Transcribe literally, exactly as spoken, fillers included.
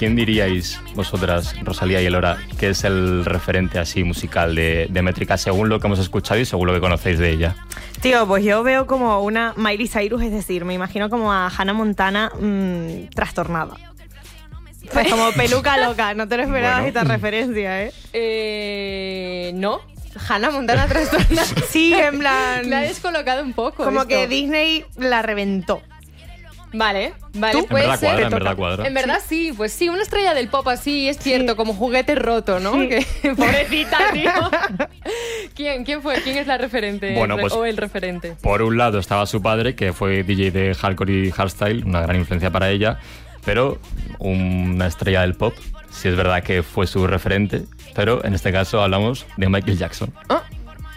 ¿quién diríais vosotras, Rosalía y Elora, que es el referente así musical de, de Métrica, según lo que hemos escuchado y según lo que conocéis de ella? Tío, pues yo veo como una Miley Cyrus, es decir, me imagino como a Hannah Montana mmm, trastornada. Pues como peluca loca, no te lo esperabas Bueno. esta referencia, ¿eh? Eh, no. Hannah Montana trastornada. Sí, en plan... La he descolocado un poco. Como esto. que Disney la reventó. Vale, vale, ¿Tú? En puede verdad ser. cuadra, en Te verdad toca. cuadra. En verdad sí, pues sí, una estrella del pop así, es cierto, Sí. como juguete roto, ¿no? Sí. Que, pobrecita, tío. ¿Quién, ¿Quién fue? ¿Quién es la referente? Bueno, pues- o el referente. Por un lado estaba su padre, que fue D J de hardcore y hardstyle, una gran influencia para ella, pero una estrella del pop, sí es verdad que fue su referente, pero en este caso hablamos de Michael Jackson. Ah,